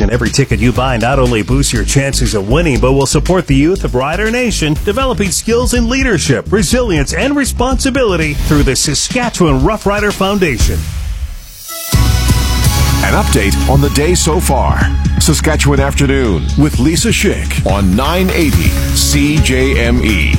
and every ticket you buy not only boosts your chances of winning, but will support the youth of Rider Nation, developing skills in leadership, resilience, and responsibility through the Saskatchewan Rough Rider Foundation. An update on the day so far. Saskatchewan Afternoon with Lisa Schick on 980 CJME.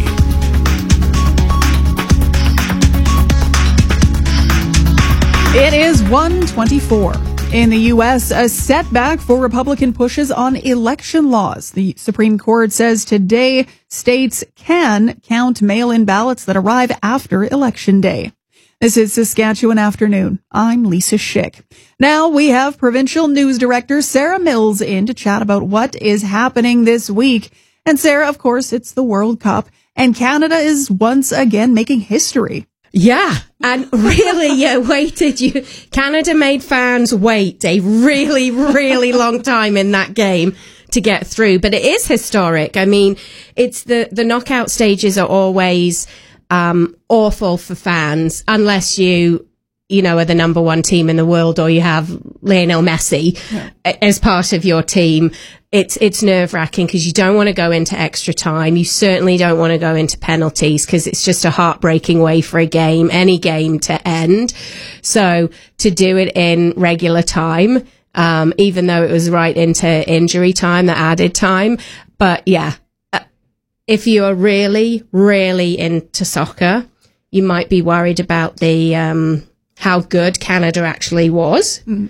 It is 1:24. In the U.S., a setback for Republican pushes on election laws. The Supreme Court says today states can count mail-in ballots that arrive after Election Day. This is Saskatchewan Afternoon. I'm Lisa Schick. Now we have Provincial News Director Sarah Mills in to chat about what is happening this week. And Sarah, of course, it's the World Cup, and Canada is once again making history. Yeah, and really, Canada made fans wait a really, really long time in that game to get through. But it is historic. I mean, it's the knockout stages are always awful for fans unless you are the number one team in the world or you have Lionel Messi as part of your team. It's nerve-wracking because you don't want to go into extra time. You certainly don't want to go into penalties because it's just a heartbreaking way for any game to end. So to do it in regular time, even though it was right into injury time, the added time. But yeah, if you are really, really into soccer, you might be worried about the how good Canada actually was. Mm.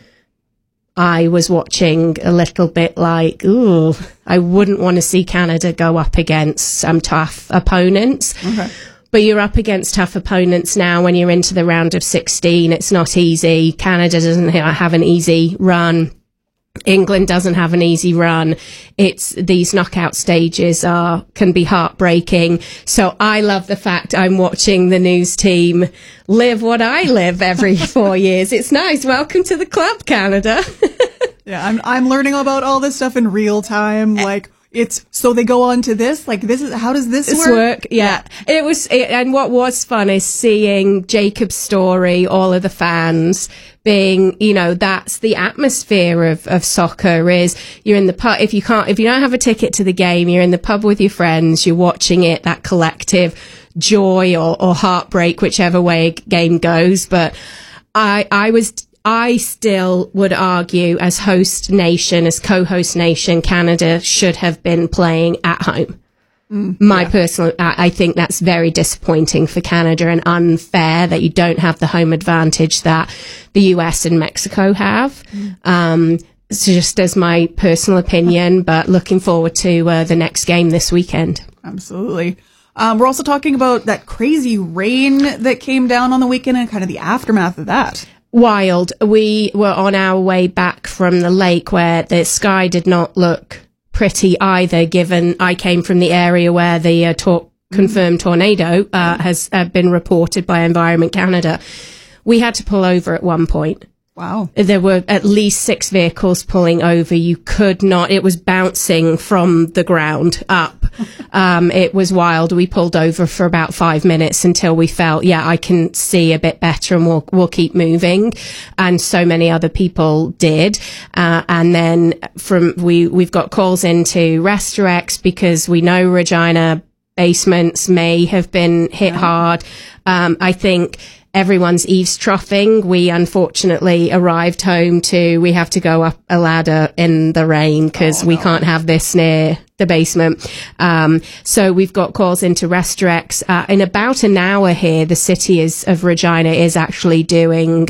I was watching a little bit like, ooh, I wouldn't want to see Canada go up against some tough opponents. Okay. But you're up against tough opponents now when you're into the round of 16. It's not easy. Canada doesn't have an easy run. England doesn't have an easy run. These knockout stages can be heartbreaking. So I love the fact I'm watching the news team live what I live every 4 years. It's nice. Welcome to the club, Canada. Yeah, I'm learning about all this stuff in real time. So they go on to this, how does this work? Yeah. And what was fun is seeing Jacob's story, all of the fans being, that's the atmosphere of soccer is you're in the pub. If you don't have a ticket to the game, you're in the pub with your friends, you're watching it, that collective joy or heartbreak, whichever way a game goes. But I still would argue as host nation, as co-host nation, Canada should have been playing at home. I think that's very disappointing for Canada and unfair that you don't have the home advantage that the US and Mexico have. It's just as my personal opinion, but looking forward to the next game this weekend. Absolutely. We're also talking about that crazy rain that came down on the weekend and kind of the aftermath of that. Wild. We were on our way back from the lake where the sky did not look pretty either, given I came from the area where the confirmed tornado has been reported by Environment Canada. We had to pull over at one point. Wow. There were at least 6 vehicles pulling over. You could not, it was bouncing from the ground up. It was wild. We pulled over for about 5 minutes until we felt, I can see a bit better and we'll keep moving. And so many other people did. And then we've got calls into Restarex because we know Regina basements may have been hit hard. I think everyone's eavesdropping. We unfortunately arrived home we have to go up a ladder in the rain because we can't have this near the basement. So we've got calls into Restarex. In about an hour here, the city of Regina is actually doing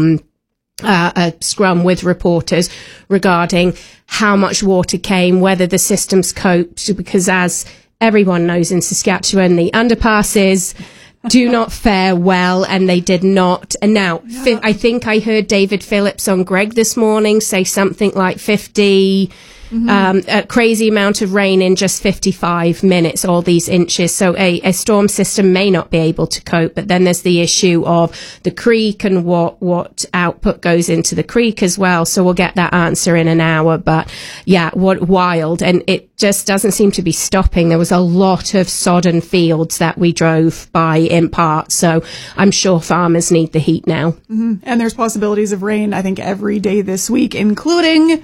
a scrum with reporters regarding how much water came, whether the systems coped, because as everyone knows in Saskatchewan, the underpasses do not fare well, and they did not. And now, I think I heard David Phillips on Greg this morning say something like 50, a crazy amount of rain in just 55 minutes, all these inches. So a storm system may not be able to cope, but then there's the issue of the creek and what output goes into the creek as well. So we'll get that answer in an hour. But what wild. And it just doesn't seem to be stopping. There was a lot of sodden fields that we drove by in part. So I'm sure farmers need the heat now. Mm-hmm. And there's possibilities of rain, I think, every day this week, including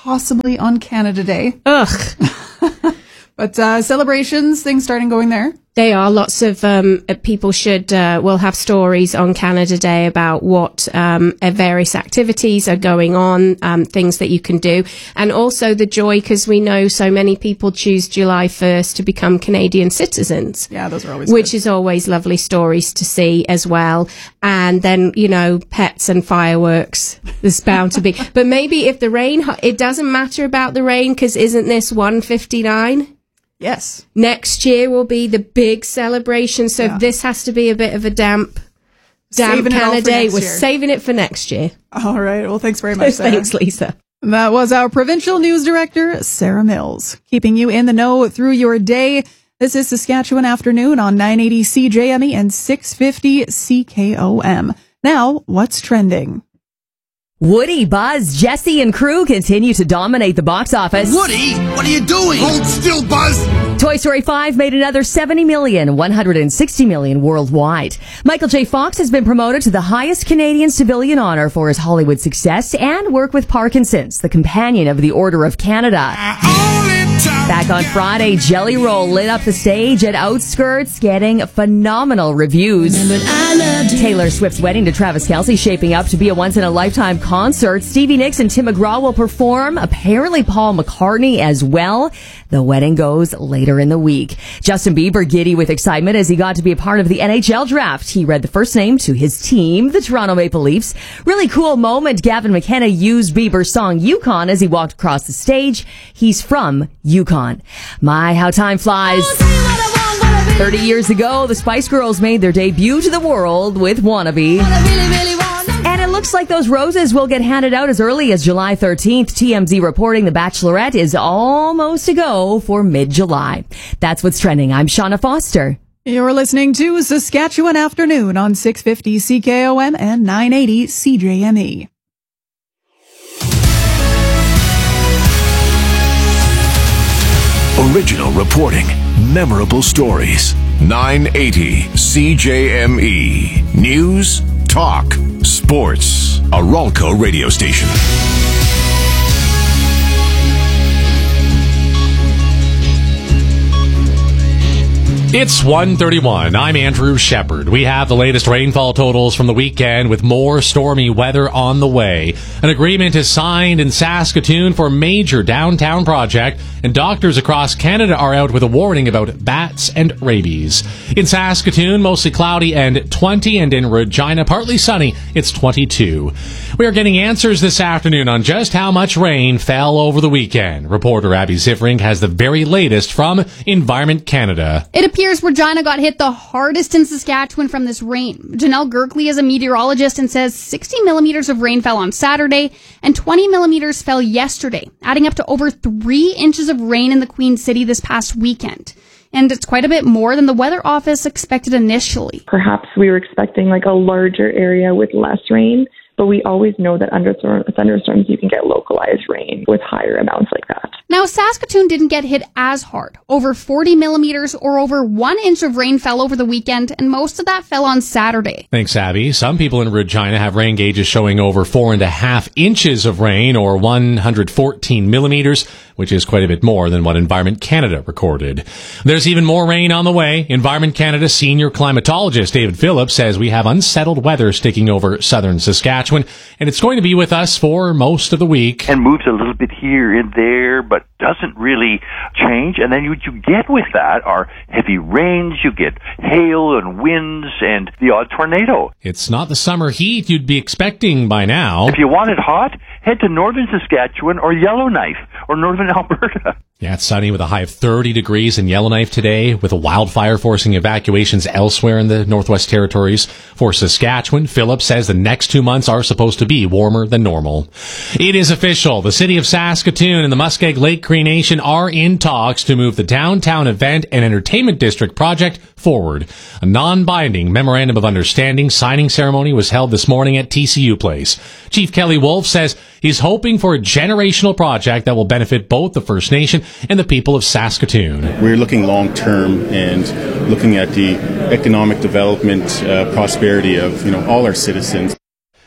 possibly on Canada Day. Ugh. But celebrations, things starting going there. They are. Lots of people will have stories on Canada Day about what various activities are going on, things that you can do. And also the joy, because we know so many people choose July 1st to become Canadian citizens. Yeah, those are always Which is always lovely stories to see as well. And then, pets and fireworks, there's bound to be. But maybe if the rain, it doesn't matter about the rain, because isn't this 159? Yes. Next year will be the big celebration, so this has to be a bit of a damp Canada Day. We're saving it for next year. All right. Well, thanks very much, Sarah. Thanks, Lisa. That was our provincial news director, Sarah Mills, keeping you in the know through your day. This is Saskatchewan Afternoon on 980 CJME and 650 CKOM. Now, what's trending? Woody, Buzz, Jesse, and crew continue to dominate the box office. Woody, what are you doing? Hold still, Buzz! Toy Story 5 made another $70 million, $160 million worldwide. Michael J. Fox has been promoted to the highest Canadian civilian honor for his Hollywood success and work with Parkinson's, the companion of the Order of Canada. Back on Friday, Jelly Roll lit up the stage at Outskirts, getting phenomenal reviews. Taylor Swift's wedding to Travis Kelce shaping up to be a once-in-a-lifetime concert. Stevie Nicks and Tim McGraw will perform, apparently Paul McCartney as well. The wedding goes later in the week. Justin Bieber giddy with excitement as he got to be a part of the NHL draft. He read the first name to his team, the Toronto Maple Leafs. Really cool moment. Gavin McKenna used Bieber's song Yukon as he walked across the stage. He's from Yukon. My, how time flies. 30 years ago, the Spice Girls made their debut to the world with Wannabe. And it looks like those roses will get handed out as early as July 13th. TMZ reporting The Bachelorette is almost a go for mid-July. That's what's trending. I'm Shauna Foster. You're listening to Saskatchewan Afternoon on 650 CKOM and 980 CJME. Original reporting, memorable stories. 980 CJME. News, talk, sports. A Ralco radio station. It's 1:31. I'm Andrew Shepard. We have the latest rainfall totals from the weekend with more stormy weather on the way. An agreement is signed in Saskatoon for a major downtown project, and doctors across Canada are out with a warning about bats and rabies. In Saskatoon, mostly cloudy and 20, and in Regina, partly sunny, it's 22. We are getting answers this afternoon on just how much rain fell over the weekend. Reporter Abby Ziffring has the very latest from Environment Canada. It appears Regina got hit the hardest in Saskatchewan from this rain. Janelle Gerkley is a meteorologist and says 60 millimeters of rain fell on Saturday and 20 millimeters fell yesterday, adding up to over 3 inches of rain in the Queen City this past weekend. And it's quite a bit more than the Weather Office expected initially. Perhaps we were expecting like a larger area with less rain, but we always know that under thunderstorms you can get localized rain with higher amounts like that. Now, Saskatoon didn't get hit as hard. Over 40 millimeters or over 1 inch of rain fell over the weekend, and most of that fell on Saturday. Thanks, Abby. Some people in Regina have rain gauges showing over 4.5 inches of rain, or 114 millimeters, which is quite a bit more than what Environment Canada recorded. There's even more rain on the way. Environment Canada senior climatologist David Phillips says we have unsettled weather sticking over southern Saskatchewan, and it's going to be with us for most of the week. And moves a little bit here and there, but doesn't really change. And then what you get with that are heavy rains, you get hail and winds, and the odd tornado. It's not the summer heat you'd be expecting by now. If you want it hot, head to northern Saskatchewan or Yellowknife or northern Alberta. Yeah, it's sunny with a high of 30 degrees in Yellowknife today, with a wildfire forcing evacuations elsewhere in the Northwest Territories. For Saskatchewan, Phillips says the next 2 months are supposed to be warmer than normal. It is official. The city of Saskatoon and the Muskeg Lake Cree Nation are in talks to move the downtown event and entertainment district project forward. A non-binding memorandum of understanding signing ceremony was held this morning at TCU Place. Chief Kelly Wolf says he's hoping for a generational project that will benefit both the First Nation and the people of Saskatoon. We're looking long-term and looking at the economic development, prosperity of all our citizens.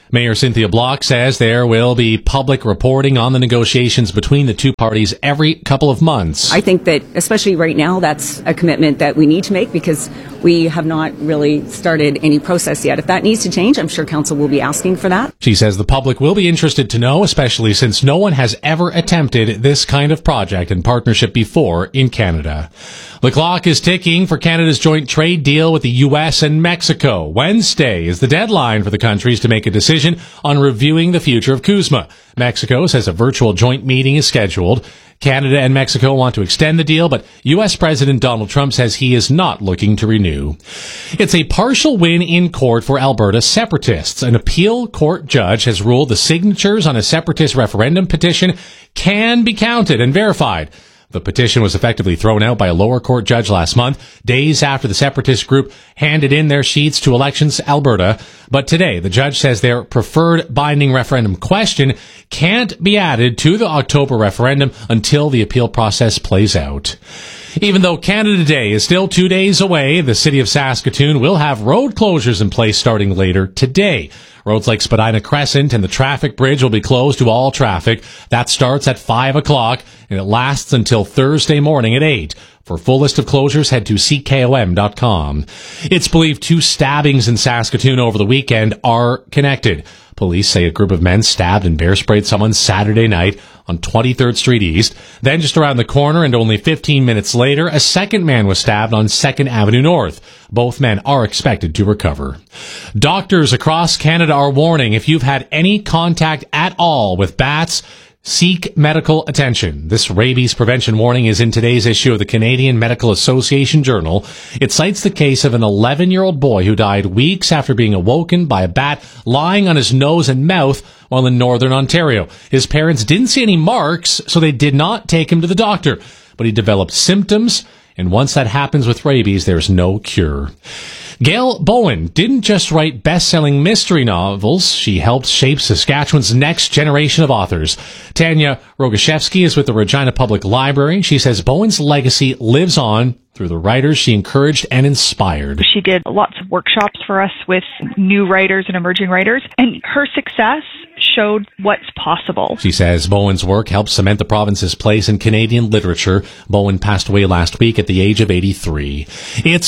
Mayor Cynthia Block says there will be public reporting on the negotiations between the two parties every couple of months. I think that, especially right now, that's a commitment that we need to make because we have not really started any process yet. If that needs to change, I'm sure council will be asking for that. She says the public will be interested to know, especially since no one has ever attempted this kind of project and partnership before in Canada. The clock is ticking for Canada's joint trade deal with the U.S. and Mexico. Wednesday is the deadline for the countries to make a decision on reviewing the future of CUSMA. Mexico says a virtual joint meeting is scheduled. Canada and Mexico want to extend the deal, but U.S. President Donald Trump says he is not looking to renew. It's a partial win in court for Alberta separatists. An appeal court judge has ruled the signatures on a separatist referendum petition can be counted and verified. The petition was effectively thrown out by a lower court judge last month, days after the separatist group handed in their sheets to Elections Alberta. But today, the judge says their preferred binding referendum question can't be added to the October referendum until the appeal process plays out. Even though Canada Day is still 2 days away, the city of Saskatoon will have road closures in place starting later today. Roads like Spadina Crescent and the traffic bridge will be closed to all traffic. That starts at 5 o'clock and it lasts until Thursday morning at 8. For full list of closures, head to ckom.com. It's believed 2 stabbings in Saskatoon over the weekend are connected. Police say a group of men stabbed and bear sprayed someone Saturday night on 23rd Street East. Then just around the corner and only 15 minutes later, a second man was stabbed on 2nd Avenue North. Both men are expected to recover. Doctors across Canada are warning if you've had any contact at all with bats, seek medical attention. This rabies prevention warning is in today's issue of the Canadian Medical Association Journal. It cites the case of an 11-year-old boy who died weeks after being awoken by a bat lying on his nose and mouth while in northern Ontario. His parents didn't see any marks, so they did not take him to the doctor. But he developed symptoms, and once that happens with rabies, there's no cure. Gail Bowen didn't just write best-selling mystery novels. She helped shape Saskatchewan's next generation of authors. Tanya Rogaszewski is with the Regina Public Library. She says Bowen's legacy lives on through the writers she encouraged and inspired. She did lots of workshops for us with new writers and emerging writers, and her success showed what's possible. She says Bowen's work helped cement the province's place in Canadian literature. Bowen passed away last week at the age of 83. It's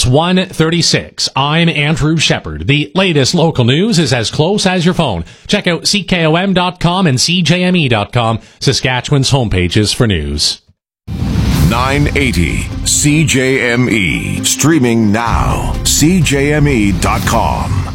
1:36. I'm Andrew Shepherd. The latest local news is as close as your phone. Check out ckom.com and cjme.com, Saskatchewan's homepages for news. 980 CJME. Streaming now. CJME.com.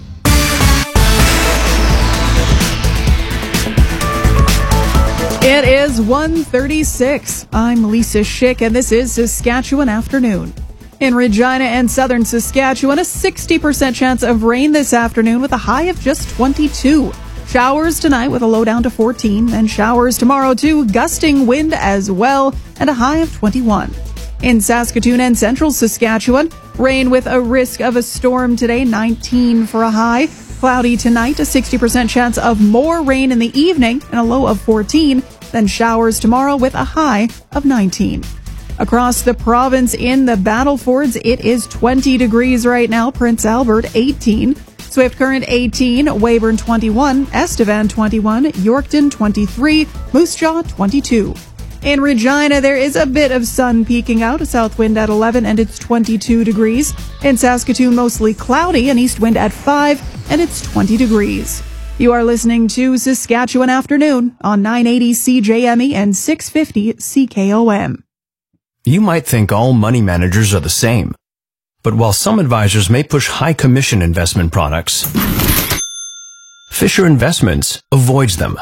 It is 1:36. I'm Lisa Schick, and this is Saskatchewan Afternoon. In Regina and southern Saskatchewan, a 60% chance of rain this afternoon with a high of just 22. Showers tonight with a low down to 14, and showers tomorrow too, gusting wind as well, and a high of 21. In Saskatoon and central Saskatchewan, rain with a risk of a storm today, 19 for a high. Cloudy tonight, a 60% chance of more rain in the evening, and a low of 14. Then showers tomorrow with a high of 19. Across the province in the Battlefords, it is 20 degrees right now. Prince Albert, 18. Swift Current 18, Weyburn 21, Estevan 21, Yorkton 23, Moose Jaw 22. In Regina, there is a bit of sun peeking out, a south wind at 11, and it's 22 degrees. In Saskatoon, mostly cloudy, an east wind at 5, and it's 20 degrees. You are listening to Saskatchewan Afternoon on 980 CJME and 650 CKOM. You might think all money managers are the same. But while some advisors may push high commission investment products, Fisher Investments avoids them.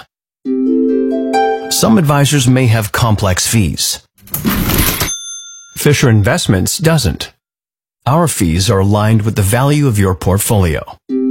Some advisors may have complex fees. Fisher Investments doesn't. Our fees are aligned with the value of your portfolio.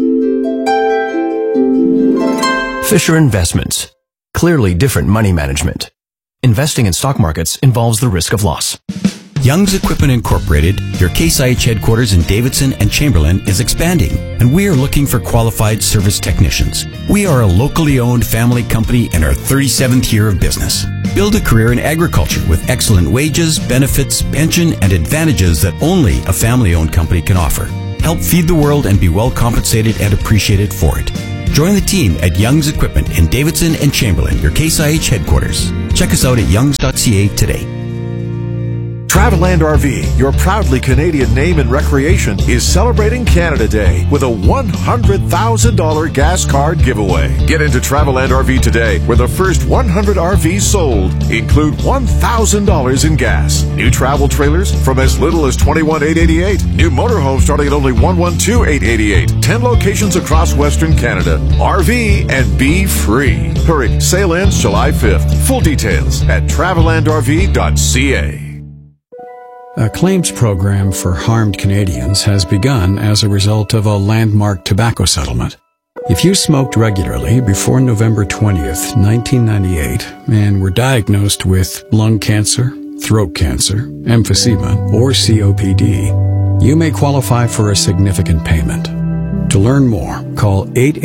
Fisher Investments. Clearly different money management. Investing in stock markets involves the risk of loss. Young's Equipment Incorporated, your Case IH headquarters in Davidson and Chamberlain, is expanding, and we are looking for qualified service technicians. We are a locally owned family company in our 37th year of business. Build a career in agriculture with excellent wages, benefits, pension, and advantages that only a family-owned company can offer. Help feed the world and be well compensated and appreciated for it. Join the team at Young's Equipment in Davidson and Chamberlain, your Case IH headquarters. Check us out at youngs.ca today. Travelland RV, your proudly Canadian name in recreation, is celebrating Canada Day with a $100,000 gas card giveaway. Get into Travelland RV today, where the first 100 RVs sold include $1,000 in gas. New travel trailers from as little as $21,888. New motorhomes starting at only $112,888. 10 locations across Western Canada. RV and be free. Hurry, sale ends July 5th. Full details at travelandrv.ca. A claims program for harmed Canadians has begun as a result of a landmark tobacco settlement. If you smoked regularly before November 20th, 1998, and were diagnosed with lung cancer, throat cancer, emphysema, or COPD, you may qualify for a significant payment. To learn more, call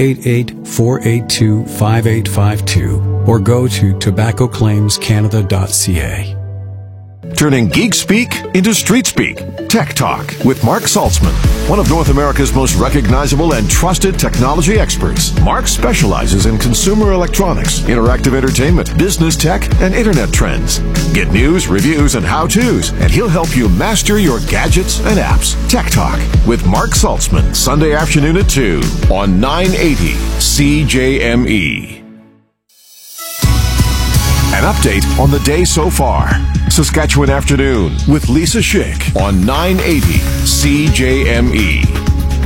888-482-5852 or go to tobaccoclaimscanada.ca. Turning geek speak into street speak. Tech Talk with Mark Saltzman, one of North America's most recognizable and trusted technology experts. Mark specializes in consumer electronics, interactive entertainment, business tech, and internet trends. Get news, reviews, and how-tos, and he'll help you master your gadgets and apps. Tech Talk with Mark Saltzman, Sunday afternoon at 2 on 980 CJME. An update on the day so far. Saskatchewan Afternoon with Lisa Schick on 980 CJME.